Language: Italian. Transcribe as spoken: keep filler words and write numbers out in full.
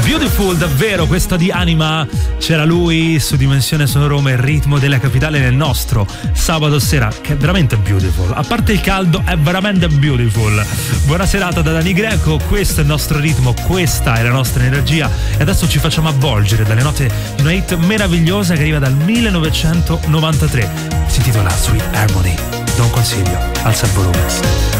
Beautiful, davvero, questa di Anima. C'era lui su Dimensione Sono Roma, il ritmo della capitale nel nostro sabato sera, che è veramente beautiful. A parte il caldo, è veramente beautiful. Buona serata da Dani Greco, questo è il nostro ritmo, questa è la nostra energia. E adesso ci facciamo avvolgere dalle note di una hit meravigliosa che arriva dal millenovecentonovantatré. Si intitola Sweet Harmony. Do un consiglio, alza il volume.